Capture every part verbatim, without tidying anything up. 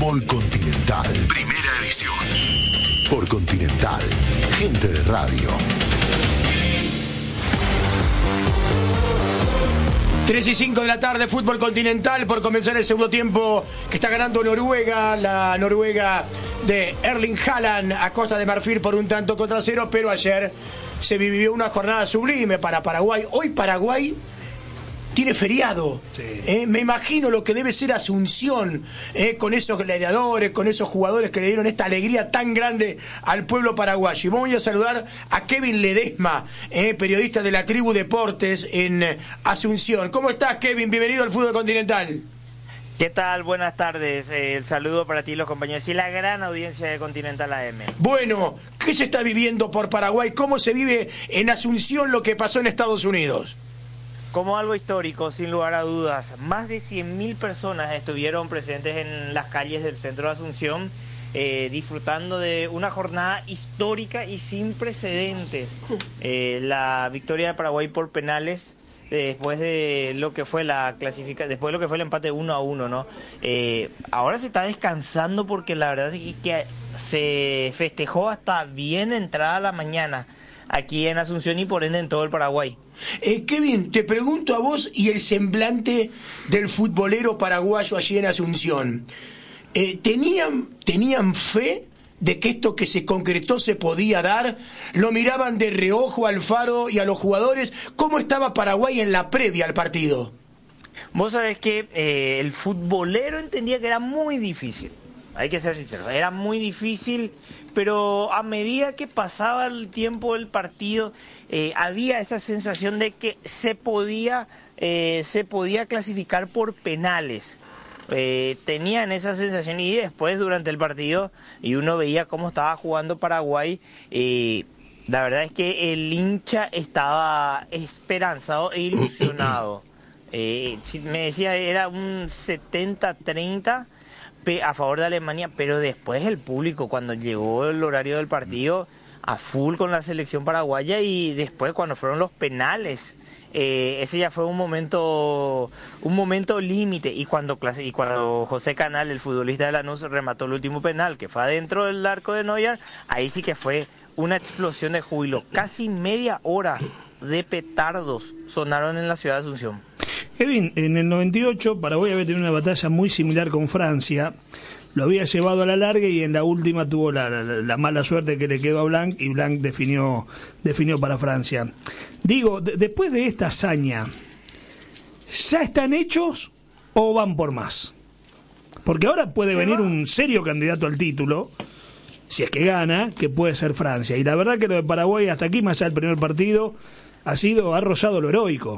Fútbol Continental. Primera edición. Por Continental. Gente de radio. tres y cinco de la tarde, Fútbol Continental, por comenzar el segundo tiempo que está ganando Noruega, la Noruega de Erling Haaland a Costa de Marfil por un tanto contra cero, pero ayer se vivió una jornada sublime para Paraguay. Hoy Paraguay tiene feriado. Sí. Eh, me imagino lo que debe ser Asunción, eh, con esos gladiadores, con esos jugadores que le dieron esta alegría tan grande al pueblo paraguayo. Y voy a saludar a Kevin Ledesma, eh, periodista de la Tribu Deportes en Asunción. ¿Cómo estás, Kevin? Bienvenido al Fútbol Continental. ¿Qué tal? Buenas tardes. Eh, el saludo para ti, los compañeros, y la gran audiencia de Continental A M. Bueno, ¿qué se está viviendo por Paraguay? ¿Cómo se vive en Asunción lo que pasó en Estados Unidos? Como algo histórico, sin lugar a dudas. Más de cien mil personas estuvieron presentes en las calles del centro de Asunción, eh, disfrutando de una jornada histórica y sin precedentes. Eh, la victoria de Paraguay por penales, después de lo que fue la clasificación, después de lo que fue el empate uno a uno, ¿no? Eh, ahora se está descansando porque la verdad es que se festejó hasta bien entrada la mañana aquí en Asunción y por ende en todo el Paraguay. Eh, Kevin, te pregunto a vos y el semblante del futbolero paraguayo allí en Asunción. Eh, ¿tenían, ¿Tenían fe de que esto que se concretó se podía dar? ¿Lo miraban de reojo a Alfaro y a los jugadores? ¿Cómo estaba Paraguay en la previa al partido? Vos sabés que eh, el futbolero entendía que era muy difícil. Hay que ser sinceros, era muy difícil, pero a medida que pasaba el tiempo del partido, eh, había esa sensación de que se podía, eh, se podía clasificar por penales. Eh, tenían esa sensación y después durante el partido, y uno veía cómo estaba jugando Paraguay, eh, la verdad es que el hincha estaba esperanzado e ilusionado. Eh, me decía, era un setenta treinta a favor de Alemania, pero después el público, cuando llegó el horario del partido, a full con la selección paraguaya, y después cuando fueron los penales, eh, ese ya fue un momento un momento límite, y cuando y cuando José Canal, el futbolista de Lanús, remató el último penal, que fue adentro del arco de Neuer, ahí sí que fue una explosión de júbilo. Casi media hora de petardos sonaron en la ciudad de Asunción. Kevin, en el noventa y ocho Paraguay había tenido una batalla muy similar con Francia, lo había llevado a la larga y en la última tuvo la, la, la mala suerte que le quedó a Blanc y Blanc definió, definió para Francia. Digo, de, después de esta hazaña, ¿ya están hechos o van por más? Porque ahora puede venir un serio candidato al título, si es que gana, que puede ser Francia. Y la verdad que lo de Paraguay hasta aquí, más allá del primer partido, ha sido, ha rozado lo heroico.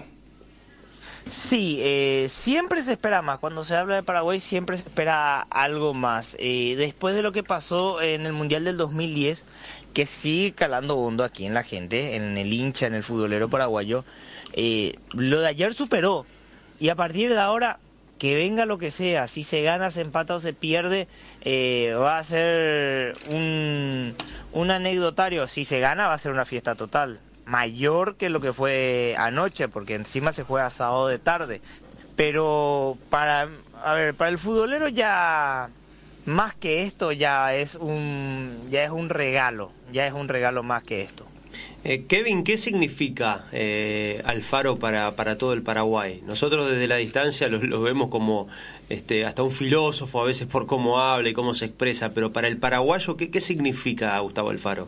Sí, eh, siempre se espera más. Cuando se habla de Paraguay siempre se espera algo más. Eh, después de lo que pasó en el Mundial del dos mil diez, que sigue calando hondo aquí en la gente, en el hincha, en el futbolero paraguayo, eh, lo de ayer superó. Y a partir de ahora, que venga lo que sea, si se gana, se empata o se pierde, eh, va a ser un, un anecdotario. Si se gana, va a ser una fiesta total. Mayor que lo que fue anoche, porque encima se juega sábado de tarde. Pero para, a ver, para el futbolero ya más que esto ya es un ya es un regalo, ya es un regalo más que esto. Eh, Kevin, ¿qué significa eh, Alfaro para, para todo el Paraguay? Nosotros desde la distancia lo, lo vemos como este, hasta un filósofo a veces por cómo habla y cómo se expresa, pero para el paraguayo, ¿qué, qué significa Gustavo Alfaro?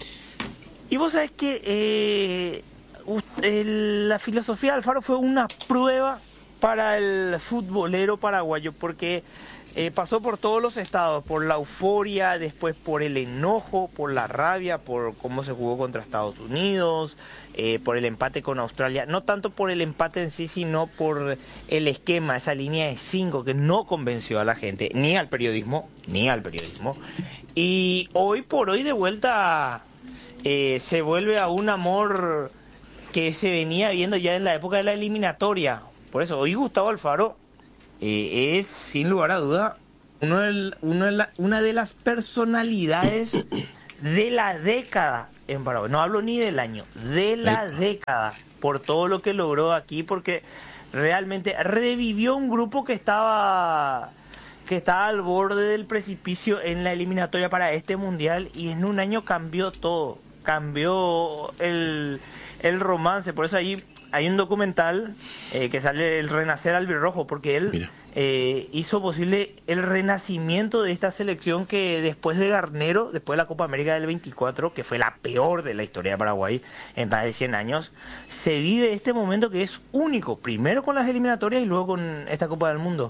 Y vos sabés que eh, el, la filosofía de Alfaro fue una prueba para el futbolero paraguayo, porque eh, pasó por todos los estados, por la euforia, después por el enojo, por la rabia, por cómo se jugó contra Estados Unidos, eh, por el empate con Australia, no tanto por el empate en sí, sino por el esquema, esa línea de cinco que no convenció a la gente, ni al periodismo, ni al periodismo, y hoy por hoy de vuelta... Eh, se vuelve a un amor que se venía viendo ya en la época de la eliminatoria. Por eso, hoy Gustavo Alfaro eh, es, sin lugar a duda, uno del, uno de la, una de las personalidades de la década en Paraguay. No hablo ni del año, de la década, por todo lo que logró aquí, porque realmente revivió un grupo que estaba que estaba al borde del precipicio en la eliminatoria para este mundial, y en un año cambió todo, cambió el, el romance. Por eso ahí hay un documental eh, que sale, El Renacer Albirrojo, porque él eh, hizo posible el renacimiento de esta selección que después de Garnero, después de la Copa América del veinticuatro, que fue la peor de la historia de Paraguay en más de cien años, se vive este momento que es único, primero con las eliminatorias y luego con esta Copa del Mundo.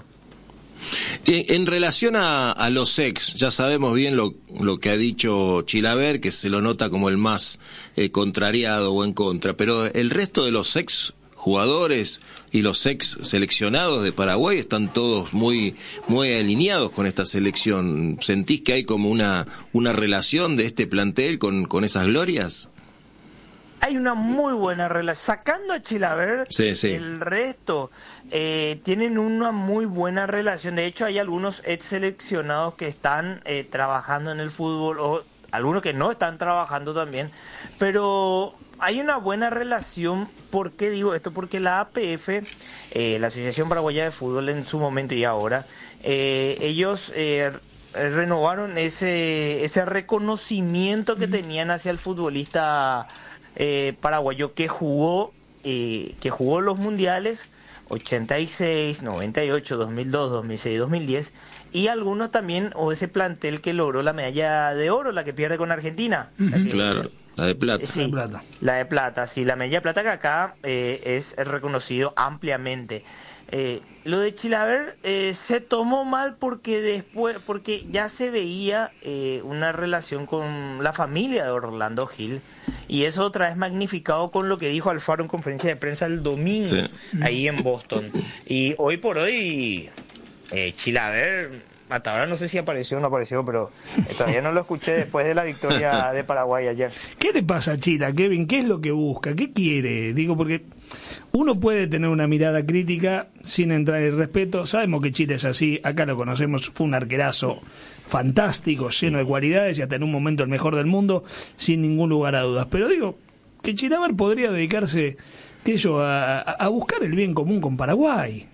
En relación a, a los ex, ya sabemos bien lo, lo que ha dicho Chilavert, que se lo nota como el más eh, contrariado o en contra, pero el resto de los ex jugadores y los ex seleccionados de Paraguay están todos muy muy alineados con esta selección. ¿Sentís que hay como una una relación de este plantel con, con esas glorias? Hay una muy buena relación. Sacando a Chilavert, sí, sí. el resto eh, tienen una muy buena relación. De hecho, hay algunos ex seleccionados que están eh, trabajando en el fútbol, o algunos que no están trabajando también. Pero hay una buena relación. ¿Por qué digo esto? Porque la A P F, eh, la Asociación Paraguaya de Fútbol en su momento y ahora, eh, ellos eh, renovaron ese, ese reconocimiento que tenían hacia el futbolista Eh, paraguayo que jugó eh, que jugó los mundiales ochenta y seis, noventa y ocho, dos mil dos, dos mil seis, dos mil diez, y algunos también, o ese plantel que logró la medalla de oro, la que pierde con Argentina. Uh-huh. La que, claro, la de plata. Sí, la de plata. La de plata, sí, la medalla de plata que acá eh, es reconocido ampliamente. Eh, lo de Chilavert eh, se tomó mal porque después, porque ya se veía eh, una relación con la familia de Orlando Gil, y eso otra vez magnificado con lo que dijo Alfaro en conferencia de prensa el domingo, sí, ahí en Boston. Y hoy por hoy eh, Chilavert hasta ahora no sé si apareció o no apareció, pero todavía no lo escuché después de la victoria de Paraguay ayer. ¿Qué le pasa a Chila, Kevin? ¿Qué es lo que busca? ¿Qué quiere? Digo, porque uno puede tener una mirada crítica sin entrar en el respeto. Sabemos que Chile es así, acá lo conocemos, fue un arquerazo fantástico, lleno de cualidades y hasta en un momento el mejor del mundo, sin ningún lugar a dudas. Pero digo, que Chilavert podría dedicarse, qué sé yo, a, a buscar el bien común con Paraguay.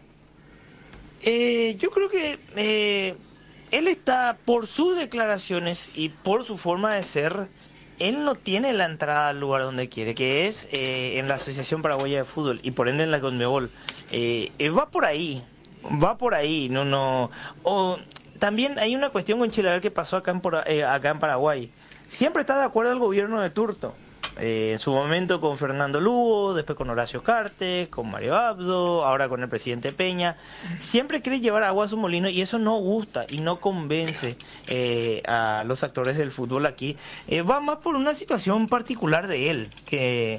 Eh, yo creo que eh, él está, por sus declaraciones y por su forma de ser, él no tiene la entrada al lugar donde quiere, que es eh, en la Asociación Paraguaya de Fútbol y por ende en la Conmebol. Eh, eh, va por ahí, va por ahí, no, no. O también hay una cuestión con Chilavert que pasó acá en, eh, acá en Paraguay. Siempre está de acuerdo el gobierno de Turto. Eh, en su momento con Fernando Lugo, después con Horacio Cartes, con Mario Abdo, ahora con el presidente Peña. Siempre quiere llevar agua a su molino y eso no gusta y no convence eh, a los actores del fútbol aquí. Eh, va más por una situación particular de él, que,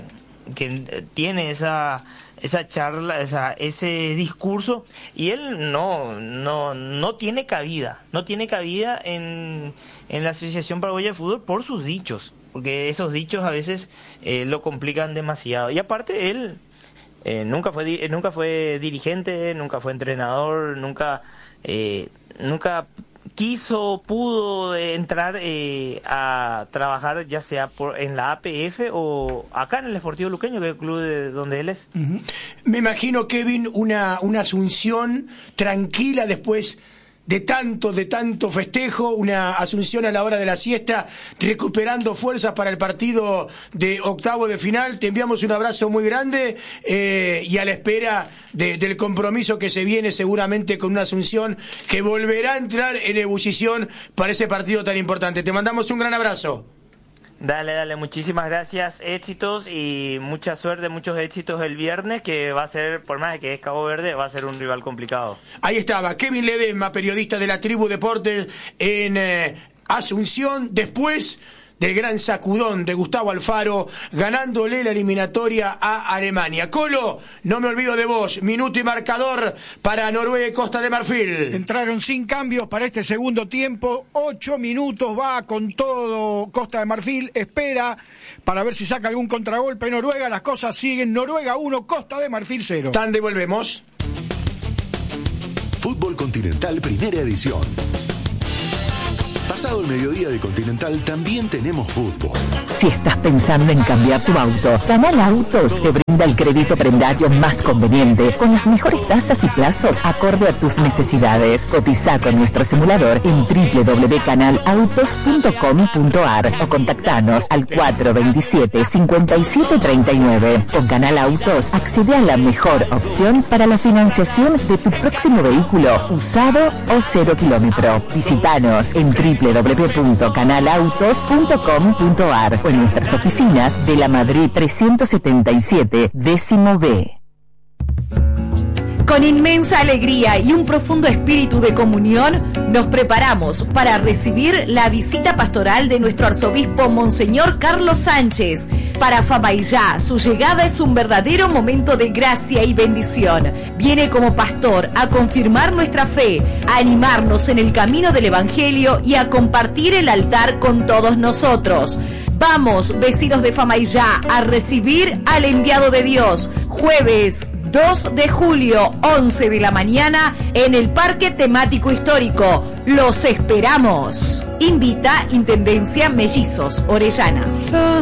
que tiene esa esa charla, esa, ese discurso, y él no no no tiene cabida, no tiene cabida en, en la Asociación Paraguaya de Fútbol por sus dichos, porque esos dichos a veces eh, lo complican demasiado. Y aparte él eh, nunca fue nunca fue dirigente, nunca fue entrenador, nunca eh, nunca quiso, pudo entrar eh, a trabajar ya sea por en la A P F o acá en el Sportivo Luqueño, que es el club de donde él es. Uh-huh. Me imagino, Kevin, una, una Asunción tranquila después de tanto, de tanto festejo, una Asunción a la hora de la siesta, recuperando fuerzas para el partido de octavo de final. Te enviamos un abrazo muy grande eh, y a la espera de, del compromiso que se viene seguramente con una Asunción que volverá a entrar en ebullición para ese partido tan importante. Te mandamos un gran abrazo. Dale, dale, muchísimas gracias, éxitos y mucha suerte, muchos éxitos el viernes, que va a ser, por más de que es Cabo Verde, va a ser un rival complicado. Ahí estaba, Kevin Ledesma, periodista de la Tribu Deportes en eh, Asunción, después del gran sacudón de Gustavo Alfaro, ganándole la eliminatoria a Alemania. Colo, no me olvido de vos, minuto y marcador para Noruega y Costa de Marfil. Entraron sin cambios para este segundo tiempo, ocho minutos, va con todo Costa de Marfil, espera para ver si saca algún contragolpe Noruega, las cosas siguen, Noruega uno, Costa de Marfil cero. Tan devolvemos. Fútbol Continental Primera Edición. Pasado el mediodía de Continental también tenemos fútbol. Si estás pensando en cambiar tu auto, Canal Autos te brinda el crédito prendario más conveniente, con las mejores tasas y plazos acorde a tus necesidades. Cotiza con nuestro simulador en doble u doble u doble u punto canal autos punto com punto a r o contactanos al cuatro dos siete, cinco siete tres nueve. Con Canal Autos accede a la mejor opción para la financiación de tu próximo vehículo, usado o cero kilómetro. Visítanos en doble u doble u doble u punto canal autos punto com punto a r o en nuestras oficinas de la Madrid trescientos setenta y siete, décimo B. Con inmensa alegría y un profundo espíritu de comunión, nos preparamos para recibir la visita pastoral de nuestro arzobispo Monseñor Carlos Sánchez. Para Famaillá, su llegada es un verdadero momento de gracia y bendición. Viene como pastor a confirmar nuestra fe, a animarnos en el camino del Evangelio y a compartir el altar con todos nosotros. Vamos, vecinos de Famaillá, a recibir al enviado de Dios. Jueves dos de julio, once de la mañana, en el Parque Temático Histórico. ¡Los esperamos! Invita Intendencia Mellizos, Orellana.